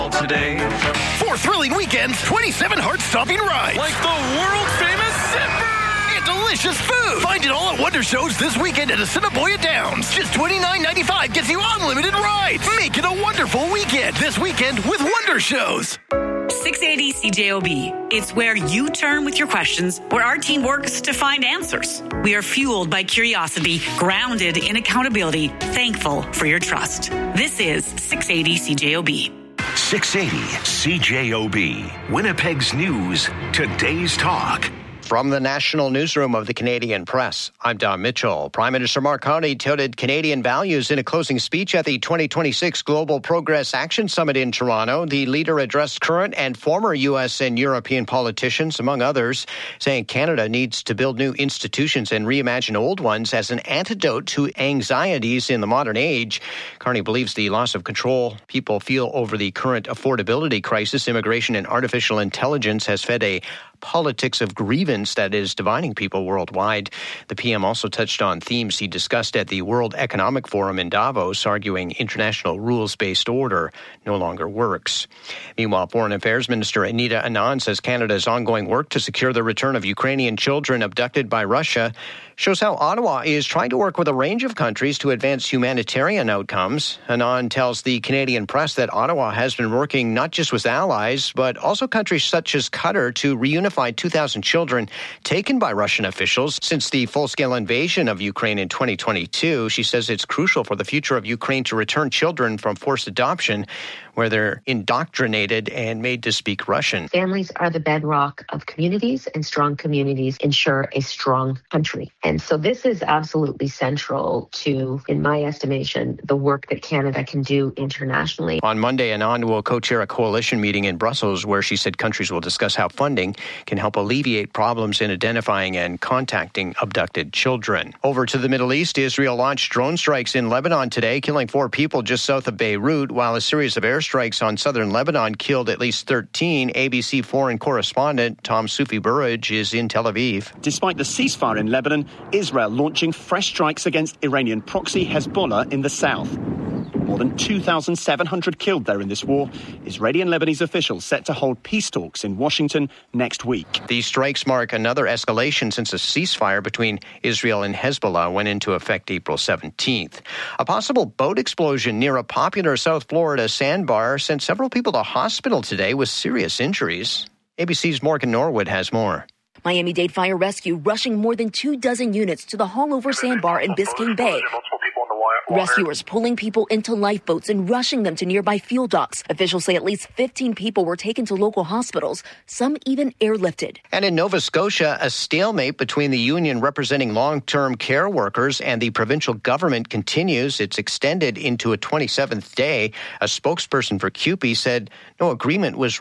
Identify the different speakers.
Speaker 1: Today.
Speaker 2: 4 thrilling weekends, 27 heart-stopping rides.
Speaker 1: Like the world-famous Zipper!
Speaker 2: And delicious food. Find it all at Wonder Shows this weekend at Assiniboia Downs. Just $29.95 gets you unlimited rides. Make it a wonderful weekend this weekend with Wonder Shows.
Speaker 3: 680 CJOB. It's where you turn with your questions, where our team works to find answers. We are fueled by curiosity, grounded in accountability, thankful for your trust. This is 680 CJOB.
Speaker 4: 680 CJOB, Winnipeg's News, Today's Talk.
Speaker 5: From the National Newsroom of the Canadian Press, I'm Don Mitchell. Prime Minister Mark Carney touted Canadian values in a closing speech at the 2026 Global Progress Action Summit in Toronto. The leader addressed current and former U.S. and European politicians, among others, saying Canada needs to build new institutions and reimagine old ones as an antidote to anxieties in the modern age. Carney believes the loss of control people feel over the current affordability crisis, immigration, and artificial intelligence has fed a politics of grievance that is dividing people worldwide. The PM also touched on themes he discussed at the World Economic Forum in Davos, arguing international rules-based order no longer works. Meanwhile, Foreign Affairs Minister Anita Anand says Canada's ongoing work to secure the return of Ukrainian children abducted by Russia shows how Ottawa is trying to work with a range of countries to advance humanitarian outcomes. Anand tells the Canadian Press that Ottawa has been working not just with allies, but also countries such as Qatar to reunify 2,000 children taken by Russian officials since the full-scale invasion of Ukraine in 2022. She says it's crucial for the future of Ukraine to return children from forced adoption, where they're indoctrinated and made to speak Russian.
Speaker 6: Families are the bedrock of communities, and strong communities ensure a strong country. And so this is absolutely central to, in my estimation, the work that Canada can do internationally.
Speaker 5: On Monday, Anand will co-chair a coalition meeting in Brussels where she said countries will discuss how funding can help alleviate problems in identifying and contacting abducted children. Over to the Middle East, Israel launched drone strikes in Lebanon today, killing 4 people just south of Beirut, while a series of airstrikes on southern Lebanon killed at least 13. ABC foreign correspondent Tom Sufi Burrage is in Tel Aviv.
Speaker 7: Despite the ceasefire in Lebanon, Israel launching fresh strikes against Iranian proxy Hezbollah in the south. More than 2,700 killed there in this war. Israeli and Lebanese officials set to hold peace talks in Washington next week.
Speaker 5: These strikes mark another escalation since a ceasefire between Israel and Hezbollah went into effect April 17th. A possible boat explosion near a popular South Florida sandbar sent several people to hospital today with serious injuries. ABC's Morgan Norwood has more.
Speaker 8: Miami-Dade Fire Rescue rushing more than 24 units to the Haulover Sandbar in Biscayne Bay. Rescuers pulling people into lifeboats and rushing them to nearby fuel docks. Officials say at least 15 people were taken to local hospitals, some even airlifted.
Speaker 5: And in Nova Scotia, a stalemate between the union representing long-term care workers and the provincial government continues. It's extended into a 27th day. A spokesperson for CUPE said no agreement was